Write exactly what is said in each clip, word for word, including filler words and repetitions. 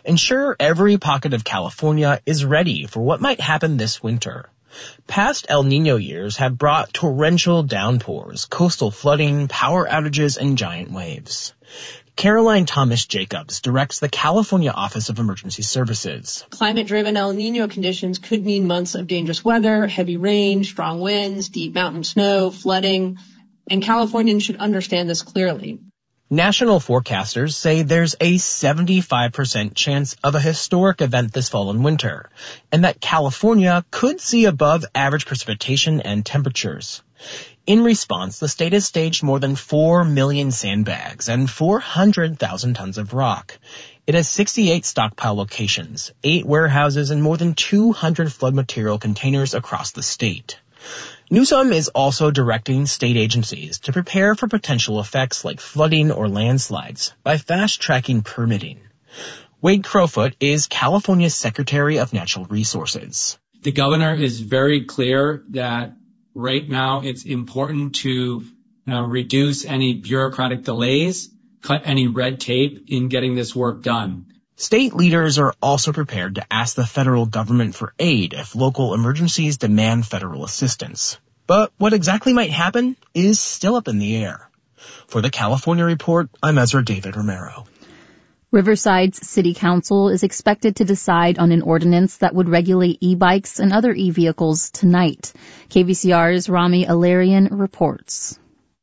ensure every pocket of California is ready for what might happen this winter. Past El Niño years have brought torrential downpours, coastal flooding, power outages, and giant waves. Caroline Thomas Jacobs directs the California Office of Emergency Services. Climate-driven El Niño conditions could mean months of dangerous weather, heavy rain, strong winds, deep mountain snow, flooding, and Californians should understand this clearly. National forecasters say there's a seventy-five percent chance of a historic event this fall and winter, and that California could see above average precipitation and temperatures. In response, the state has staged more than four million sandbags and four hundred thousand tons of rock. It has sixty-eight stockpile locations, eight warehouses, and more than two hundred flood material containers across the state. Newsom is also directing state agencies to prepare for potential effects like flooding or landslides by fast-tracking permitting. Wade Crowfoot is California's Secretary of Natural Resources. The governor is very clear that right now it's important to uh, reduce any bureaucratic delays, cut any red tape in getting this work done. State leaders are also prepared to ask the federal government for aid if local emergencies demand federal assistance. But what exactly might happen is still up in the air. For the California Report, I'm Ezra David Romero. Riverside's City Council is expected to decide on an ordinance that would regulate e-bikes and other e-vehicles tonight. K V C R's Rami Alarian reports.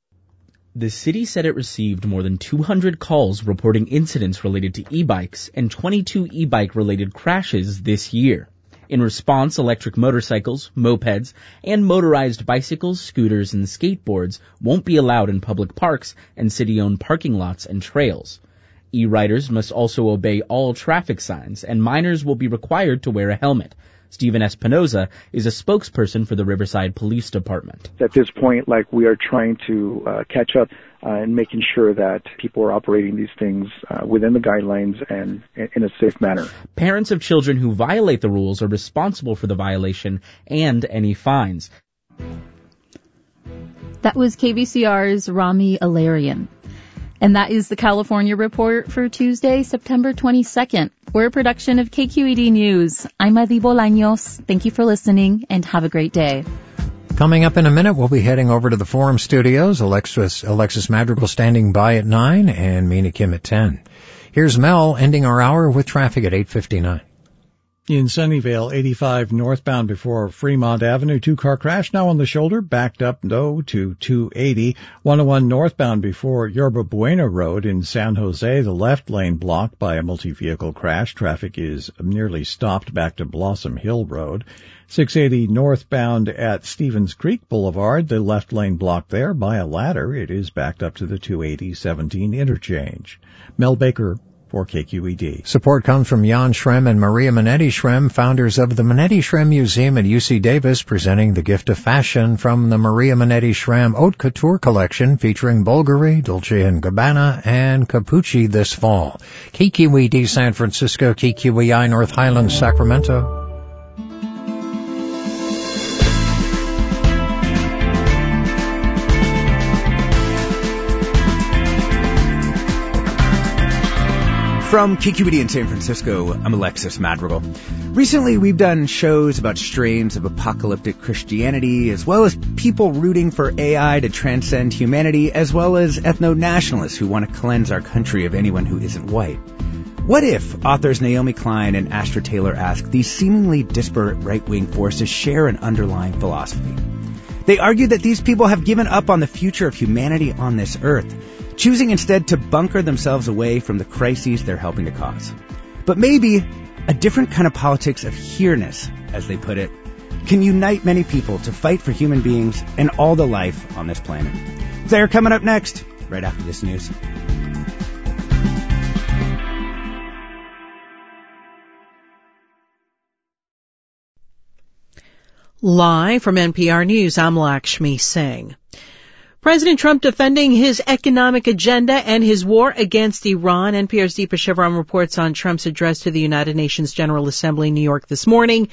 The city said it received more than two hundred calls reporting incidents related to e-bikes and twenty-two e-bike related crashes this year. In response, electric motorcycles, mopeds, and motorized bicycles, scooters, and skateboards won't be allowed in public parks and city-owned parking lots and trails. E-riders must also obey all traffic signs, and minors will be required to wear a helmet. Stephen Espinoza is a spokesperson for the Riverside Police Department. At this point, like, we are trying to uh, catch up uh, and making sure that people are operating these things uh, within the guidelines and in a safe manner. Parents of children who violate the rules are responsible for the violation and any fines. That was K V C R's Rami Alarian. And that is the California Report for Tuesday, September twenty-second. We're a production of K Q E D News. I'm Adi Bolaños. Thank you for listening, and have a great day. Coming up in a minute, we'll be heading over to the Forum Studios. Alexis, Alexis Madrigal standing by at nine, and Mina Kim at ten. Here's Mel ending our hour with traffic at eight fifty-nine. In Sunnyvale, eighty-five northbound before Fremont Avenue, two-car crash now on the shoulder, backed up, though, to two eighty. one oh one northbound before Yerba Buena Road in San Jose, the left lane blocked by a multi-vehicle crash. Traffic is nearly stopped back to Blossom Hill Road. six eighty northbound at Stevens Creek Boulevard, the left lane blocked there by a ladder. It is backed up to the two eighty seventeen interchange. Mel Baker for K Q E D. Support comes from Jan Schrem and Maria Minetti Schrem, founders of the Minetti Schrem Museum at U C Davis, presenting the gift of fashion from the Maria Minetti Schrem Haute Couture collection featuring Bulgari, Dolce and Gabbana, and Capucci this fall. K Q E D San Francisco, K Q E I North Highlands, Sacramento. From K Q E D in San Francisco, I'm Alexis Madrigal. Recently, we've done shows about strains of apocalyptic Christianity, as well as people rooting for A I to transcend humanity, as well as ethno-nationalists who want to cleanse our country of anyone who isn't white. What if, authors Naomi Klein and Astra Taylor ask, these seemingly disparate right-wing forces share an underlying philosophy? They argue that these people have given up on the future of humanity on this earth, choosing instead to bunker themselves away from the crises they're helping to cause. But maybe a different kind of politics of here-ness, as they put it, can unite many people to fight for human beings and all the life on this planet. They're coming up next, right after this news. Live from N P R News, I'm Lakshmi Singh. President Trump defending his economic agenda and his war against Iran. N P R's Deepa Shivaram reports on Trump's address to the United Nations General Assembly in New York this morning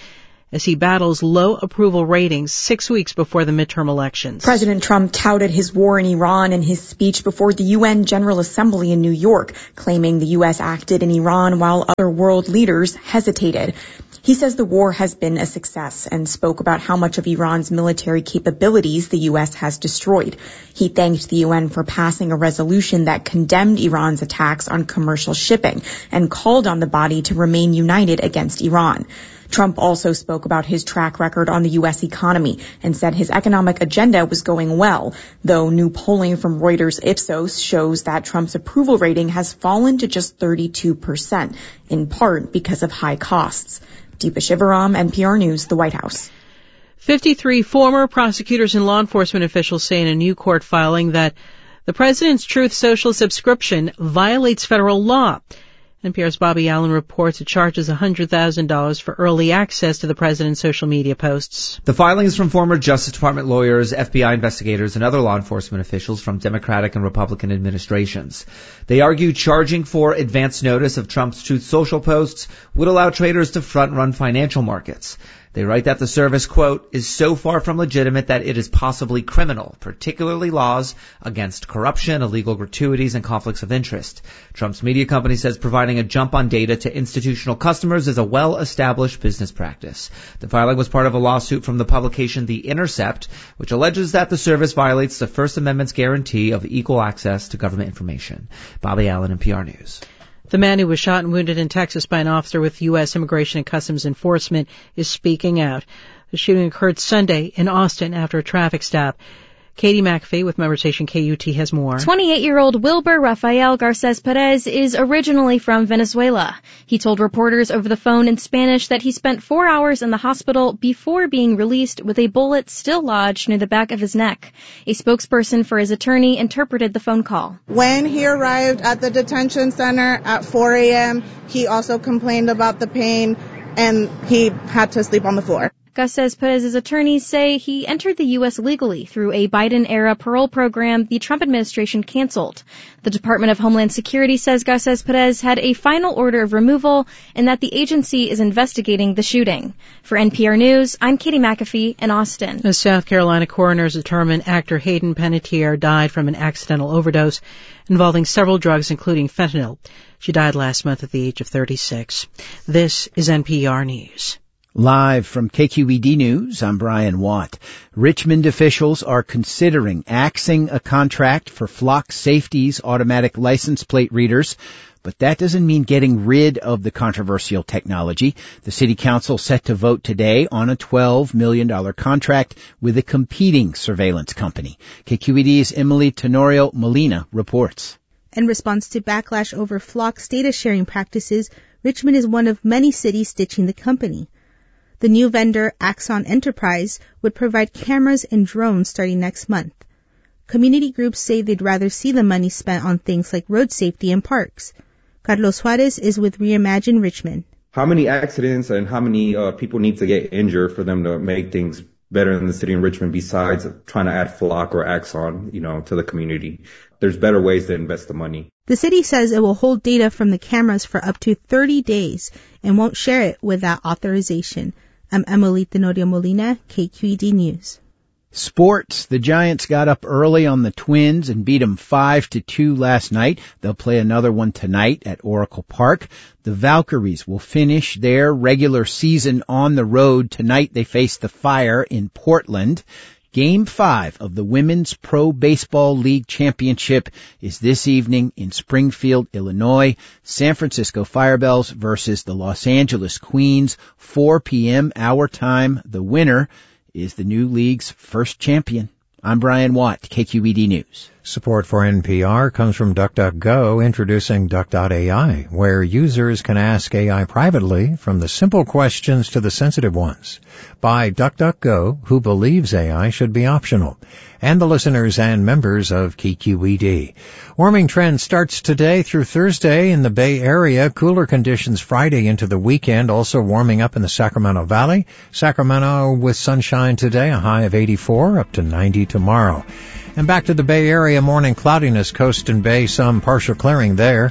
as he battles low approval ratings six weeks before the midterm elections. President Trump touted his war in Iran in his speech before the U N General Assembly in New York, claiming the U S acted in Iran while other world leaders hesitated. He says the war has been a success and spoke about how much of Iran's military capabilities the U S has destroyed. He thanked the U N for passing a resolution that condemned Iran's attacks on commercial shipping and called on the body to remain united against Iran. Trump also spoke about his track record on the U S economy and said his economic agenda was going well, though new polling from Reuters Ipsos shows that Trump's approval rating has fallen to just thirty-two percent, in part because of high costs. Deepa Shivaram, N P R News, the White House. fifty-three former prosecutors and law enforcement officials say in a new court filing that the president's Truth Social subscription violates federal law. N P R's Bobby Allen reports it charges one hundred thousand dollars for early access to the president's social media posts. The filings from former Justice Department lawyers, F B I investigators, and other law enforcement officials from Democratic and Republican administrations. They argue charging for advance notice of Trump's Truth Social posts would allow traders to front-run financial markets. They write that the service, quote, is so far from legitimate that it is possibly criminal, particularly laws against corruption, illegal gratuities, and conflicts of interest. Trump's media company says providing a jump on data to institutional customers is a well-established business practice. The filing was part of a lawsuit from the publication The Intercept, which alleges that the service violates the First Amendment's guarantee of equal access to government information. Bobby Allen, N P R News. The man who was shot and wounded in Texas by an officer with U S Immigration and Customs Enforcement is speaking out. The shooting occurred Sunday in Austin after a traffic stop. Katie McAfee with member station K U T has more. twenty-eight-year-old Wilber Rafael Garces Perez is originally from Venezuela. He told reporters over the phone in Spanish that he spent four hours in the hospital before being released with a bullet still lodged near the back of his neck. A spokesperson for his attorney interpreted the phone call. When he arrived at the detention center at four a.m., he also complained about the pain and he had to sleep on the floor. Garces Perez's attorneys say he entered the U S legally through a Biden-era parole program the Trump administration canceled. The Department of Homeland Security says Garces Perez had a final order of removal and that the agency is investigating the shooting. For N P R News, I'm Katie McAfee in Austin. The South Carolina coroner's determined actor Hayden Panettiere died from an accidental overdose involving several drugs, including fentanyl. She died last month at the age of thirty-six. This is N P R News. Live from K Q E D News, I'm Brian Watt. Richmond officials are considering axing a contract for Flock Safety's automatic license plate readers, but that doesn't mean getting rid of the controversial technology. The City Council set to vote today on a twelve million dollars contract with a competing surveillance company. K Q E D's Emily Tenorio Molina reports. In response to backlash over Flock's data sharing practices, Richmond is one of many cities ditching the company. The new vendor, Axon Enterprise, would provide cameras and drones starting next month. Community groups say they'd rather see the money spent on things like road safety and parks. Carlos Juarez is with Reimagine Richmond. How many accidents and how many uh, people need to get injured for them to make things better in the city of Richmond besides trying to add Flock or Axon, you know, to the community? There's better ways to invest the money. The city says it will hold data from the cameras for up to thirty days and won't share it without authorization. I'm Emily Tenorio Molina, K Q E D News. Sports. The Giants got up early on the Twins and beat them five to two last night. They'll play another one tonight at Oracle Park. The Valkyries will finish their regular season on the road. Tonight they face the Fire in Portland. Game five of the Women's Pro Baseball League Championship is this evening in Springfield, Illinois. San Francisco Firebells versus the Los Angeles Queens, four p.m. our time. The winner is the new league's first champion. I'm Brian Watt, K Q E D News. Support for N P R comes from DuckDuckGo, introducing Duck dot A I, where users can ask A I privately from the simple questions to the sensitive ones. By DuckDuckGo, who believes A I should be optional. And the listeners and members of K Q E D. Warming trend starts today through Thursday in the Bay Area. Cooler conditions Friday into the weekend, also warming up in the Sacramento Valley. Sacramento with sunshine today, a high of eighty-four, up to ninety tomorrow. And back to the Bay Area, morning cloudiness, coast and bay, some partial clearing there.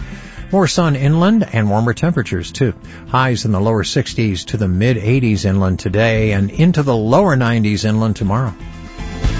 More sun inland and warmer temperatures too. Highs in the lower sixties to the mid eighties inland today and into the lower nineties inland tomorrow.